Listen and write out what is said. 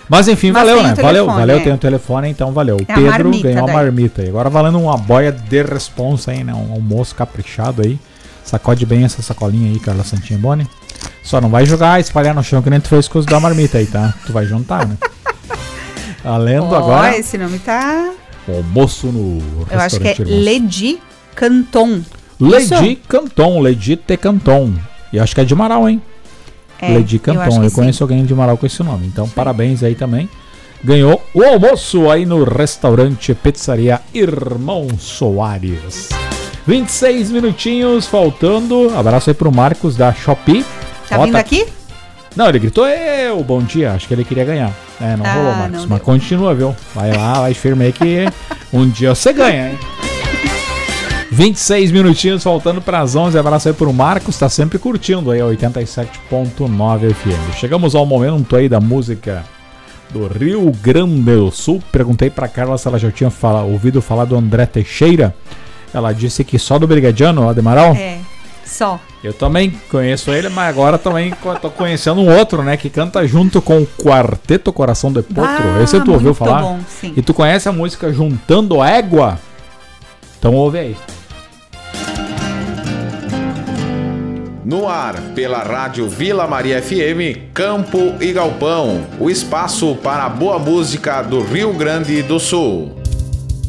Mas enfim, Mas valeu, tem né? o telefone, Valeu, é. tem o telefone, então valeu. O É a Pedro marmita ganhou a daí. marmita. E agora valendo uma boia de responsa aí, né? Um almoço caprichado aí. Sacode bem essa sacolinha aí, Carla Santinha Boni. Só não vai jogar, espalhar no chão que nem tu fez com os da marmita aí, tá? Tu vai juntar, né? Valendo agora. Esse nome tá... Almoço no Eu acho que é restaurante Irmãos. Ledi Canton. Ledi Canton, Ledi T Canton. E acho que é de Marau, hein? Ledi Canton. Eu conheço alguém de Marau com esse nome. Então, parabéns aí também. Ganhou o almoço aí no restaurante Pizzaria Irmão Soares. 26 minutinhos faltando. Abraço aí pro Marcos da Shopee. Tá vindo aqui? Não, ele gritou, bom dia. Acho que ele queria ganhar. Não rolou, Marcos. Não mas deu. continua, viu? Vai lá, vai firme aí que um dia você ganha, hein? 26 minutinhos faltando para as 11. Abraço aí pro Marcos, tá sempre curtindo aí a 87.9 FM. Chegamos ao momento aí da música do Rio Grande do Sul. Perguntei pra Carla se ela já tinha ouvido falar do André Teixeira. Ela disse que só do Brigadiano, lá de Marau. É, só. Eu também conheço ele, mas agora também tô conhecendo um outro, né? Que canta junto com o Quarteto Coração de Potro. Esse tu ouviu falar? Bom, sim. E tu conhece a música Juntando Égua? Então ouve aí. No ar, pela Rádio Vila Maria FM, Campo e Galpão, o espaço para a boa música do Rio Grande do Sul.